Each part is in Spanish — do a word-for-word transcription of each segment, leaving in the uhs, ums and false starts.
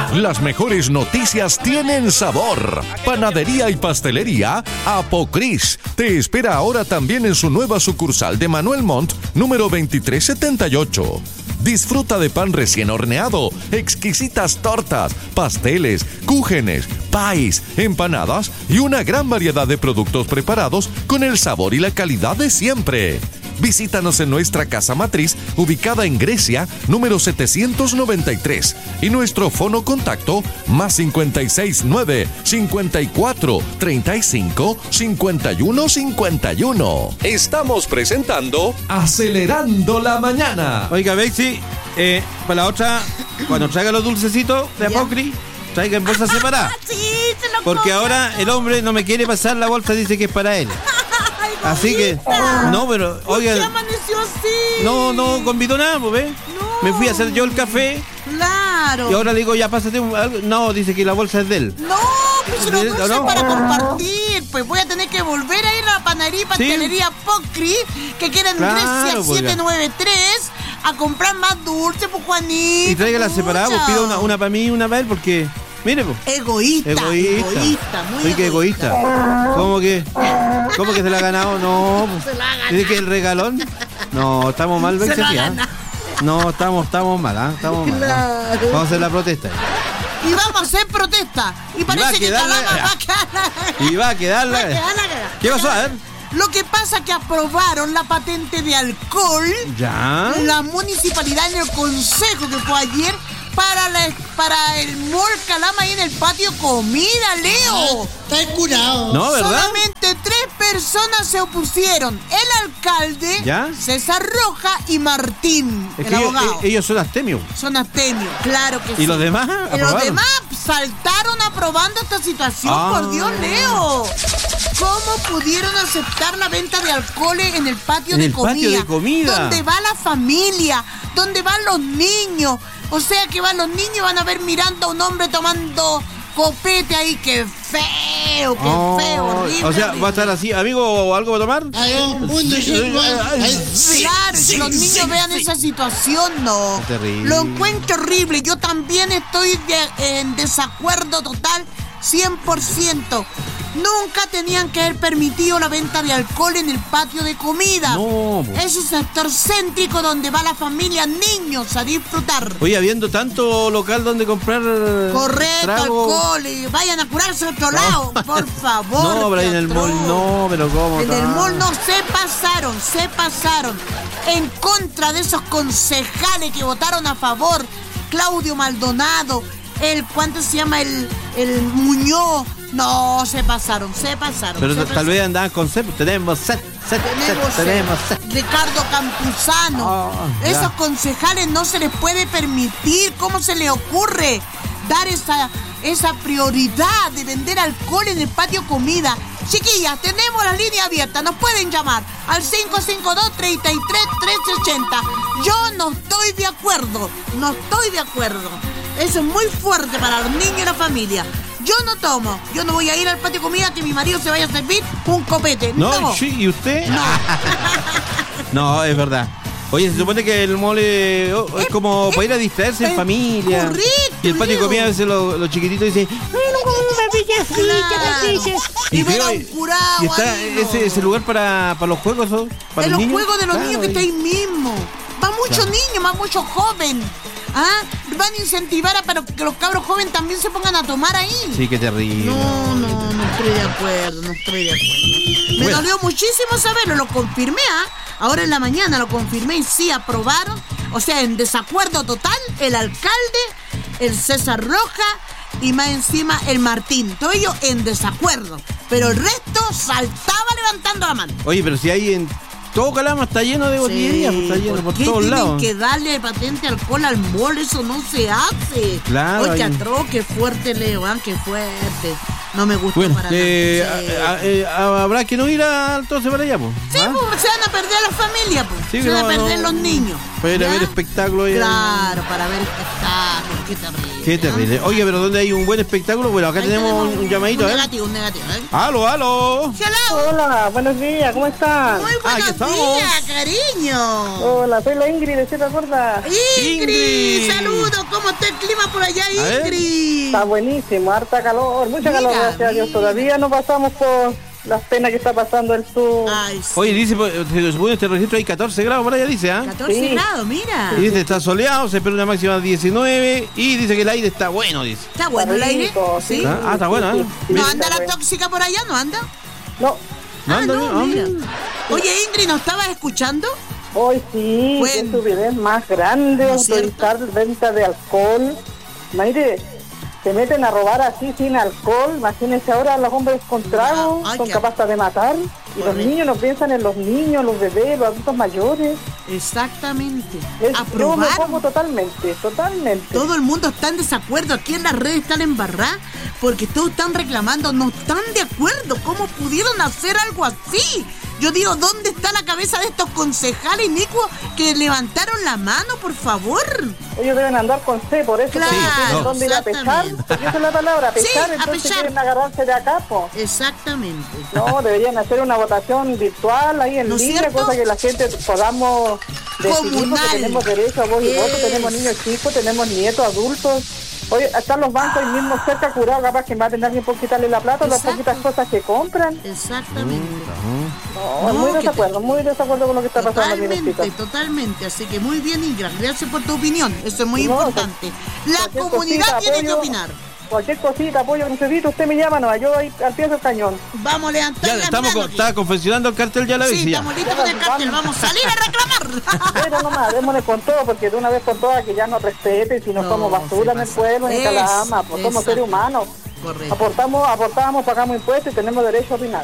Las mejores noticias tienen sabor. Panadería y pastelería Apocris te espera ahora también en su nueva sucursal de Manuel Montt, número veintitrés setenta y ocho. Disfruta de pan recién horneado, exquisitas tortas, pasteles, cúgenes, pies, empanadas y una gran variedad de productos preparados con el sabor y la calidad de siempre. Visítanos en nuestra casa matriz, ubicada en Grecia, número setecientos noventa y tres, y nuestro fono contacto más cincuenta y seis nueve, cincuenta y cuatro, treinta y cinco, cincuenta y uno, cincuenta y uno. Estamos presentando Acelerando la Mañana. Oiga, Bexi, eh, para la otra, cuando traiga los dulcecitos de Apocris, traiga en bolsa separada. Sí, se lo Porque compro. ahora el hombre no me quiere pasar la bolsa, dice que es para él. Así que, no, pero, oiga. ¿Por qué amaneció así? No, no convidó nada, pues, ¿ves? No. Me fui a hacer yo el café. Claro. Y ahora le digo, ya pásate un, algo. No, dice que la bolsa es de él. No, pues si lo dulces ¿No? para compartir. Pues voy a tener que volver a ir a la panadería y pastelería Apocris, que queda en Claro, Grecia pues, setecientos noventa y tres, a comprar más dulce, pues, Juanito. Y tráigala separada, pues pido una, una para mí y una para él, porque, mire, pues. Egoísta. Egoísta. Egoísta, muy Soy que egoísta. ¿Cómo que? ¿Cómo que se la ha ganado? No, pues. Se la ha ganado. Dice que el regalón. No, estamos mal, Se Bexi, la ha ¿ah? ganado. No, estamos, estamos mal, ¿ah? Estamos mal. Claro. Vamos a hacer la protesta. Y vamos a hacer protesta. Y va a parece que quedar la- Calama va a quedar. Y va a quedar Va a la... quedar la cagada. ¿Qué pasó? A ver. Lo que pasa que aprobaron la patente de alcohol, Ya. la municipalidad en el consejo que fue ayer, para la, para el Mall Calama ahí en el patio comida, Leo. Está curado. No, ¿verdad? Solamente tres personas se opusieron. El alcalde, ¿Ya? César Roja y Martín, Es el que ellos, abogado. ellos son astemios. Son astemios, claro que sí. ¿Y los demás Y los aprobaron? demás saltaron aprobando esta situación, Ah. por Dios, Leo. ¿Cómo pudieron aceptar la venta de alcohol en el patio, En de, el comida, patio de comida. Donde va la familia, donde van los niños. O sea que van los niños y van a ver mirando a un hombre tomando copete ahí. ¡Qué feo, qué Oh, feo, horrible! o sea, horrible. va a estar así, amigo, o algo para tomar. Hay un mundo igual. Claro, que los niños vean esa situación, no. Terrible. Lo encuentro horrible. Yo también estoy de- en desacuerdo total, cien por ciento. Nunca tenían que haber permitido la venta de alcohol en el patio de comida. No, po. Es un sector céntrico donde va la familia, niños a disfrutar. Oye, habiendo tanto local donde comprar Correcto, trago. alcohol, y vayan a curarse a otro lado, por favor. No, pero ahí en el teatro. mall no, pero ¿cómo? En el tal? mall no, se pasaron, se pasaron. En contra de esos concejales que votaron a favor. Claudio Maldonado, el, ¿cuánto se llama? El, el Muñoz. No, se pasaron, se pasaron. Pero se tal pasaron. vez andaban con set. Tenemos set, set, Tenemos, set, tenemos eh, set. Ricardo Campuzano. Ah, ya. Esos concejales no se les puede permitir. ¿Cómo se les ocurre dar esa, esa prioridad de vender alcohol en el patio comida? Chiquillas, tenemos la línea abierta. Nos pueden llamar al cinco cinco dos, tres tres, tres ocho cero. Yo no estoy de acuerdo. No estoy de acuerdo. Eso es muy fuerte para los niños y la familia. Yo no tomo. Yo no voy a ir al patio comida que mi marido se vaya a servir un copete. No, No. sí, ¿y usted? No. No, es verdad. Oye, se supone que el mole oh, es como para ir a distraerse en es familia. correcto, Y el patio de Leo. comida a veces los, los chiquititos dicen, Claro. Y ver a un curado y está ahí, no. ese, ese lugar para, para los juegos, ¿no? Para En los niños. juegos de los Claro, niños que está ahí mismo. Va mucho Claro. niño, va mucho joven. ¿Ah? Van a incentivar a para que los cabros jóvenes también se pongan a tomar ahí. Sí, qué terrible. No, no, no estoy de acuerdo, no estoy de acuerdo. Me Bueno. dolió muchísimo saberlo, lo confirmé, ¿ah? Ahora en la mañana lo confirmé y sí aprobaron. O sea, en desacuerdo total, el alcalde, el César Roja y más encima el Martín. Todo ello en desacuerdo. Pero el resto saltaba levantando la mano. Oye, pero si hay en todo Calama está lleno de botillerías, pues, está lleno ¿por por qué todos tienen lados. que darle patente alcohol al mall? Eso no se hace. Claro, Oye, qué hay- atroz, qué fuerte, Leo, ¿ah? Qué fuerte. No me gusta Bueno, para eh, nada. Sí. a- a- eh, habrá que no ir a, entonces para allá, pues. Sí, ¿ah? pues, se van a perder la familia, pues. Sí, se van no, a perder no. los niños. Para ir a ¿ya? ver espectáculos. ahí. Claro, para ver espectáculos. Qué terrible. Qué terrible. Oye, pero ¿dónde hay un buen espectáculo? Bueno, acá Ahí tenemos un, un llamadito, un ¿eh? negativo, un negativo, ¿eh? ¡Aló, aló! Hello. Hola, buenos días, ¿cómo están? Muy Ah, aquí buenos estamos. días, cariño. Hola, soy la Ingrid de Sierra Gorda. Ingrid, Ingrid. saludos. ¿Cómo está el clima por allá, A ver. Ingrid? Está buenísimo, harta calor, mucha Mira, calor, gracias a Dios. mira. Todavía no pasamos por las penas que está pasando el sur. Ay, sí. Oye, dice, pues, según este registro hay catorce grados por allá, dice, ¿ah? catorce Sí. grados, mira. Y dice, está soleado, se espera una máxima de diecinueve y dice que el aire está bueno, dice. Está bueno el aire. rico, ¿Sí? Ah, ah, está bueno, ¿eh? ¿No Mira. anda la bueno. tóxica por allá? ¿No anda? No, No, Ah, anda no, bien, ah, mira. bien. Oye, Ingrid, ¿nos estabas escuchando? hoy sí, Bueno. qué estupidez más grande, ¿No es cierto? autorizar venta de alcohol. Imagínate, se meten a robar así sin alcohol. Imagínense ahora los hombres con trago, Ay, son qué- capaces de matar. Y los Correcto. niños no piensan en los niños, los bebés, los adultos mayores. Exactamente. Es, yo me Aprobar. pongo totalmente, totalmente. Todo el mundo está en desacuerdo. Aquí en las redes están embarradas porque todos están reclamando, no están de acuerdo. ¿Cómo pudieron hacer algo así? Yo digo, ¿dónde está la cabeza de estos concejales inicuos que levantaron la mano, por favor? Ellos deben andar con C, por eso Claro, no tienen no. dónde ir a pescar. Exactamente. Porque esa es la palabra, Sí, pescar, a entonces pescar. quieren agarrarse de acá, po. Exactamente. No, deberían hacer una votación virtual ahí en ¿No es línea, cierto? cosa que la gente podamos decidir, Comunal. porque tenemos derecho a voz y voto, Es. tenemos niños chicos, tenemos nietos, adultos. Oye, están los bancos ahí mismo cerca curados, capaz que maten a alguien por quitarle la plata, las Exacto. poquitas cosas que compran. Exactamente. No, No, muy que desacuerdo, muy desacuerdo con lo que está pasando aquí en el Totalmente, chico. totalmente. Así que muy bien, Ingrid. Gracias por tu opinión. Eso es muy No, importante. La cualquier comunidad cosita, tiene que apoyo. opinar. Cualquier cosita, apoyo que necesito, usted me llama, no, yo ahí al pie del cañón. Vamos a levantar Ya las estamos con, manos. estaba confeccionando el cartel, ya la Sí, viste, ya. estamos listos con el cartel. Vamos a salir a reclamar. Pero nomás, démosle con todo, porque de una vez por todas que ya nos respeten, si no, No, somos basura se en el pasa. pueblo, ni Es, calama, pues somos exacto. seres humanos. Correcto. Aportamos, aportamos, pagamos impuestos y tenemos derecho a opinar.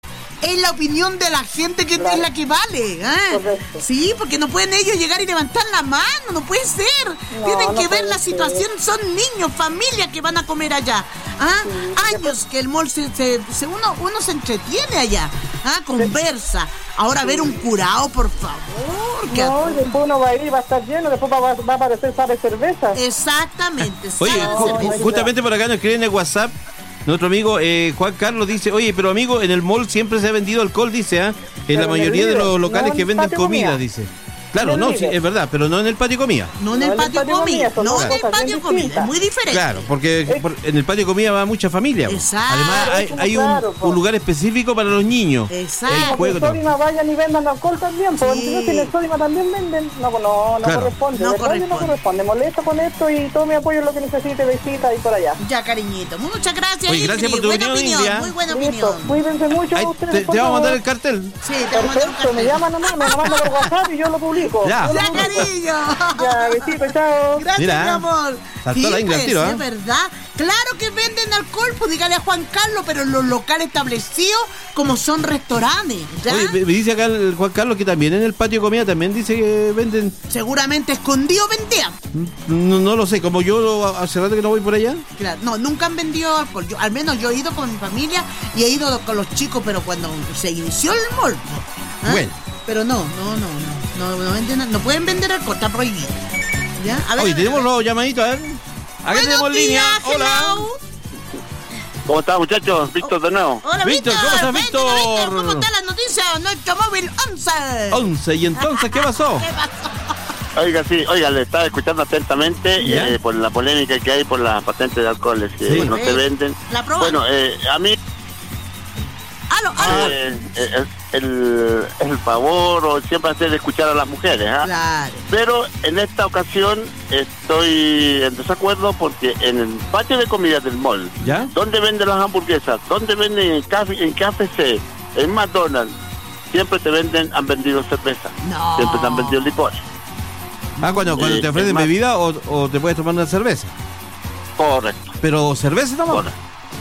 Es la opinión de la gente que Claro. es la que vale. ¿eh? Correcto. Sí, porque no pueden ellos llegar y levantar la mano. No puede ser. No, Tienen no que ver puede la ser. situación. Son niños, familias que van a comer allá. ¿Ah? Años que el mall se, se- se- uno, uno se entretiene allá. ¿Ah? Conversa. Ahora ver un curado, por favor. que- No, y después uno va a ir y va a estar lleno, después va, va a aparecer, sabe, cerveza. Exactamente. Oye, sabe ju- cerveza. ju- justamente por acá nos escriben en el WhatsApp. Nuestro amigo eh, Juan Carlos dice, oye, pero amigo, en el mall siempre se ha vendido alcohol, dice, ¿ah? En Pero la en mayoría el de los líder, locales no que en venden patio comida, comida. dice. En Claro, el no, sí, líder. es verdad, pero no en el patio comida. No en el No en el patio patio comida. comida, son No dos en el cosas patio bien comida. Es distintas. muy diferente. Claro, porque por- en el patio comida va mucha familia. po. Exacto. Además, hay, Eso, hay un, claro, po. un lugar específico para los niños. Exacto. El Como que juego, en todo. Sodima vayan y vendan alcohol también, porque Sí. si no, si en el Sodima también venden, no, no, no Claro. corresponde, No de verdad que no corresponde. corresponde, molesto con esto y todo mi apoyo en lo que necesite, visita y por allá. Ya, cariñito. Muchas gracias, Oye, Ingrid. gracias por tu buena opinión, opinión. India. Muy buena Listo, opinión. cuídense mucho Ahí ustedes. te, por te vamos a mandar el favor. cartel. Sí, te vamos a mandar un Perfecto, me cartel. llaman nomás, me lo mandan por WhatsApp y yo lo publico. Ya. Yo lo Ya, publico. cariño. Ya, besito, chao. Gracias, Mira, mi amor. saltó la Ingrid al pues, tiro, ¿eh? es verdad. Claro que venden alcohol, pues dígale a Juan Carlos, pero en los locales establecidos como son restaurantes, ¿ya? Oye, me, me dice acá el Juan Carlos que también en el patio de comida también dice que venden. Seguramente escondido vendían. No, no lo sé, como yo hace rato que no voy por allá. Claro, no, nunca han vendido alcohol. Yo, al menos yo he ido con mi familia y he ido con los chicos, pero cuando se inició el mall. ¿ah? Bueno. Pero no, no, no, no, no, no, venden, no pueden vender alcohol, está prohibido. ¿Ya? A ver, Oye, a ver, tenemos a ver. los llamaditos, a ver. Acá Buenos tenemos días, línea. Hola. hello. ¿Cómo están, muchachos? Víctor de nuevo. Hola, Víctor, ¿cómo estás, Vente, Víctor? Víctor, ¿cómo están las noticias? Nuestro móvil once. once. ¿Y entonces qué pasó? ¿Qué pasó? Oiga, sí, oiga, le estaba escuchando atentamente ¿Ya? eh, por la polémica que hay por las patentes de alcoholes que Sí. no se venden. La probaron. Bueno, eh, a mí Aló, aló. eh, eh, el, el favor o siempre hacer escuchar a las mujeres, ¿ah? Claro. Pero en esta ocasión estoy en desacuerdo porque en el patio de comida del mall, ¿Ya? ¿dónde venden las hamburguesas? ¿Dónde venden en café, en K F C? En McDonald's. Siempre te venden, han vendido cerveza. No. Siempre te han vendido licor. Ah, cuando, cuando Eh, te ofrecen es más- bebida o, o te puedes tomar una cerveza. Correcto. Pero cerveza nomás. Correcto.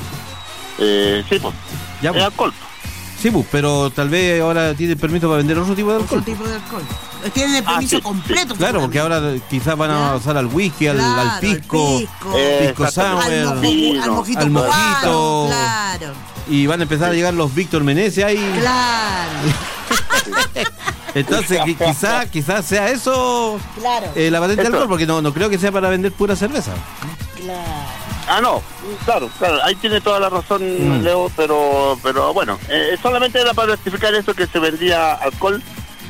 Eh, sí, pues. Ya, Es pues. alcohol. Sí, pues, pero tal vez ahora tienen permiso para vender otro tipo de Otro alcohol. tipo de alcohol. Tienen el Ah, permiso sí, completo. Claro, porque ahora quizás van a Ya. avanzar al whisky, al, Claro, al al pisco, pisco. Eh, pisco exactamente. al, sour, mojo- Vino. al mojito al cubano, mojito. Claro, y van a empezar a llegar los Víctor Meneses ahí. claro, Entonces, qui- quizás quizás sea eso claro, eh, la patente de Eso. alcohol, porque no, no creo que sea para vender pura cerveza. claro. Ah, no, claro, claro, ahí tiene toda la razón, Leo, pero pero bueno, eh, solamente era para rectificar eso que se vendía alcohol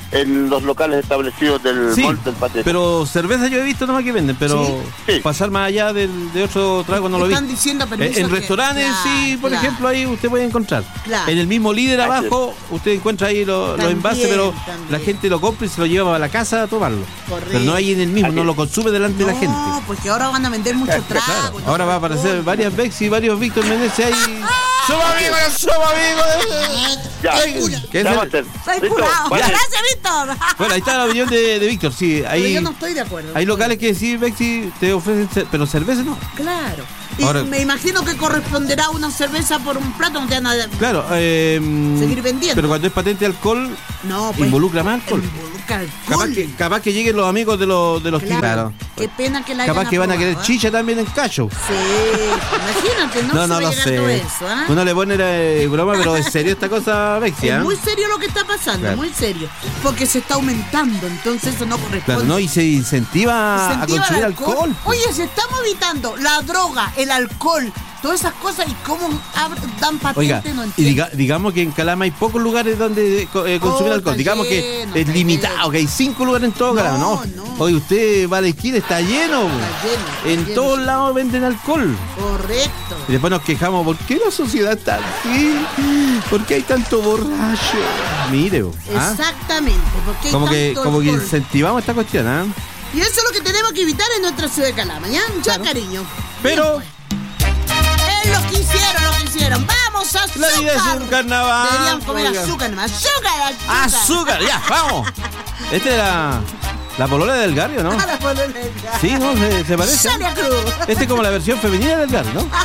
en los locales establecidos del Sí, mall del patio. pero cerveza yo he visto nomás que venden, pero Sí. Sí. pasar más allá del, de otro trago no lo vi. Están diciendo permiso Eh, En que- restaurantes, claro, sí, por claro. ejemplo, ahí usted puede encontrar. Claro. En el mismo líder Así abajo, usted encuentra ahí lo- los También, envases, pero también. la gente lo compra y se lo lleva a la casa a tomarlo. Correcto. Pero no hay en el mismo, Así no es. lo consume delante de la gente. No, porque ahora van a vender mucho trago. Claro, no ahora va a aparecer corresponde. varias Bex y varios Víctor Meneses ahí. ¡Somos amigos, somos amigos! Ya, Ay, ¿qué ya es va a el- ser. Estoy Listo, curado. vale. Gracias, Víctor. Bueno, ahí está la opinión de, de Víctor, sí. Pero Hay, yo no estoy de acuerdo. hay locales que sí, Bexi, te ofrecen, ce- pero cerveza no. Claro. Y Ahora- me imagino que corresponderá una cerveza por un plato, no te van a... Claro, eh, Seguir vendiendo. pero cuando es patente de alcohol, No, pues, involucra más alcohol. Involucra alcohol. Capaz que, capaz que lleguen los amigos de los, de los Claro. claro. Qué pena que la Capaz hayan que van a querer aprobado, ¿eh? chicha también en cacho. Sí, imagínate, no, No, se no va a lo llegar sé. todo eso, ¿ah? Uno le pone eh, broma, pero es serio esta cosa, Bexi, Es ¿ah? muy serio lo que está pasando, Claro. muy serio. Porque se está aumentando, entonces eso no corresponde. Claro, ¿no? Y se incentiva, Incentiva a consumir el alcohol. Oye, se estamos evitando la droga, el alcohol, todas esas cosas y cómo ab- dan patente, Oiga, no y entiendo. diga- digamos que en Calama hay pocos lugares donde eh, co- eh, consumir Oh, alcohol. está Digamos lleno, que es está limitado, lleno. que hay cinco lugares en todo No, Calama, ¿no? no. Oye, usted va a la esquina, está lleno. lleno, está en lleno, todos sí. lados venden alcohol. Correcto. Y después nos quejamos, ¿por qué la sociedad está así? ¿Por qué hay tanto borracho? Mire, bo, ¿ah? Exactamente. Porque hay como que tanto como que alcohol. incentivamos esta cuestión, ¿ah? Y eso es lo que tenemos que evitar en nuestra ciudad de Calama, ¿ya? Ya, cariño. Pero- Bien, pues. Es lo que hicieron, lo que hicieron. ¡Vamos, azúcar! La vida es un carnaval. Deberían comer Oiga. azúcar nomás. ¡Azúcar, azúcar! ¡Azúcar! ¡Ya, vamos! Esta es la, la polola del Garrio, ¿no? Para ponerle el gas. Sí, ¿no? Se, se parece. Celia Cruz. Este es como la versión femenina del Garrio, ¿no?